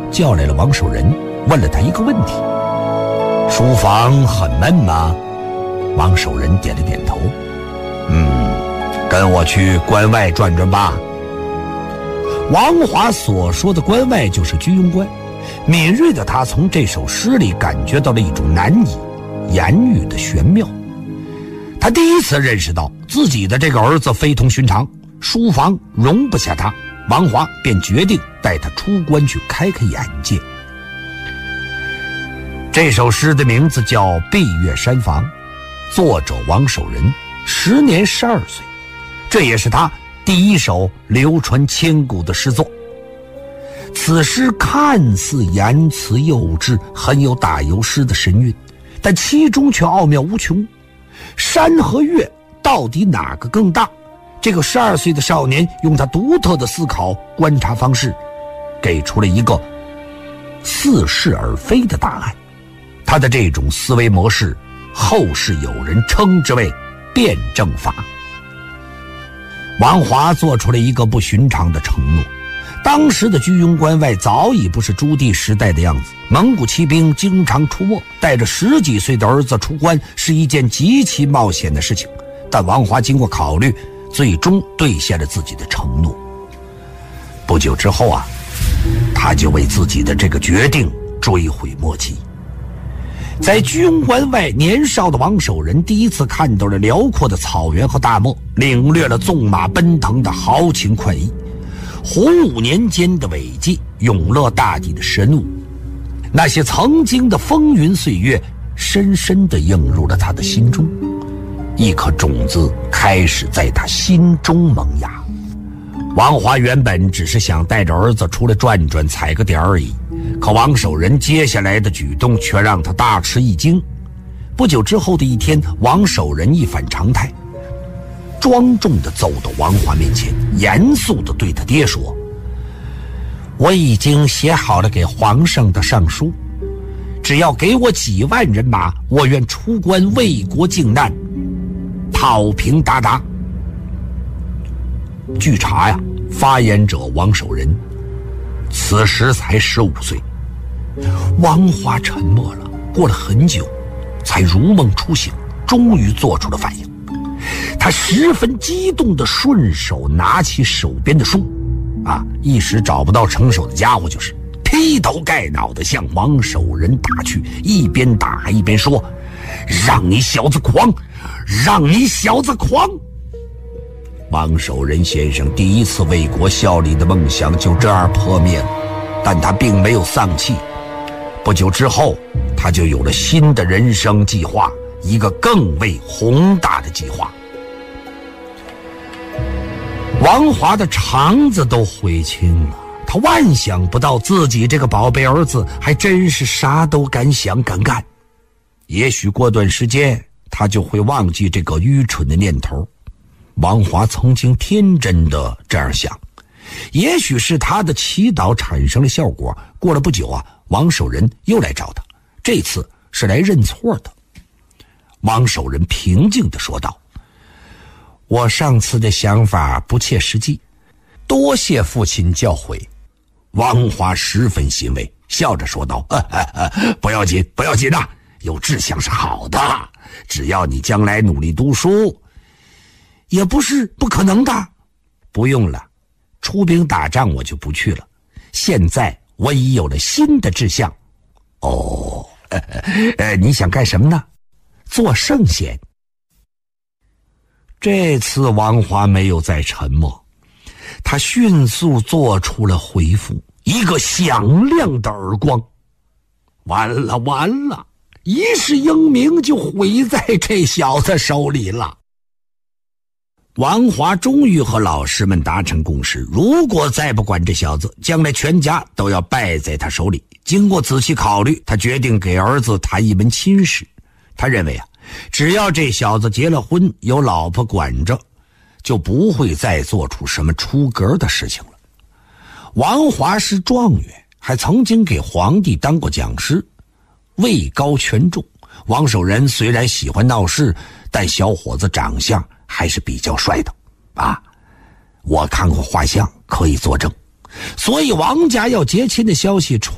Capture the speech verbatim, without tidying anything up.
叫来了王守仁，问了他一个问题：书房很闷吗？王守仁点了点头。嗯，跟我去关外转转吧。王华所说的关外就是居庸关，敏锐的他从这首诗里感觉到了一种难以言喻的玄妙。他第一次认识到自己的这个儿子非同寻常，书房容不下他，王华便决定带他出关去开开眼界。这首诗的名字叫《闭月山房》，作者王守仁，时年十二岁，这也是他第一首流传千古的诗作。此诗看似言辞幼稚，很有打油诗的神韵，但其中却奥妙无穷。山和月到底哪个更大？这个十二岁的少年用他独特的思考观察方式，给出了一个似是而非的答案。他的这种思维模式，后世有人称之为辩证法。王华做出了一个不寻常的承诺。当时的居庸关外早已不是朱棣时代的样子，蒙古骑兵经常出没，带着十几岁的儿子出关是一件极其冒险的事情。但王华经过考虑，最终兑现了自己的承诺。不久之后啊，他就为自己的这个决定追悔莫及。在居庸关外，年少的王守仁第一次看到了辽阔的草原和大漠，领略了纵马奔腾的豪情快意，洪武年间的伟绩，永乐大帝的神武，那些曾经的风云岁月深深地映入了他的心中，一颗种子开始在他心中萌芽。王华原本只是想带着儿子出来转转踩个点而已，可王守仁接下来的举动却让他大吃一惊。不久之后的一天，王守仁一反常态，庄重地走到王华面前，严肃地对他爹说：我已经写好了给皇上的上书，只要给我几万人马，我愿出关为国靖难，讨平鞑靼。据查呀，发言者王守仁此时才十五岁。王华沉默了，过了很久才如梦初醒，终于做出了反应。他十分激动地顺手拿起手边的书，啊，一时找不到成手的家伙，就是劈头盖脑地向王守仁打去，一边打还一边说：让你小子狂，让你小子狂！王守仁先生第一次为国效力的梦想就这样破灭了，但他并没有丧气。不久之后，他就有了新的人生计划，一个更为宏大的计划。王华的肠子都悔青了，他万想不到自己这个宝贝儿子还真是啥都敢想敢干。也许过段时间他就会忘记这个愚蠢的念头。王华曾经天真的这样想，也许是他的祈祷产生了效果。过了不久啊，王守仁又来找他，这次是来认错的。王守仁平静地说道：我上次的想法不切实际，多谢父亲教诲。王华十分欣慰，笑着说道：啊啊啊，不要紧不要紧啊，有志向是好的，只要你将来努力读书，也不是不可能的。不用了，出兵打仗我就不去了，现在我已有了新的志向。哦，呃呃，你想干什么呢？做圣贤。这次王华没有再沉默，他迅速做出了回复，一个响亮的耳光。完了完了，一世英名就毁在这小子手里了。王华终于和老师们达成共识，如果再不管这小子，将来全家都要败在他手里。经过仔细考虑，他决定给儿子谈一门亲事。他认为啊，只要这小子结了婚，有老婆管着，就不会再做出什么出格的事情了。王华是状元，还曾经给皇帝当过讲师，位高权重。王守仁虽然喜欢闹事，但小伙子长相还是比较帅的啊，我看过画像可以作证。所以王家要结亲的消息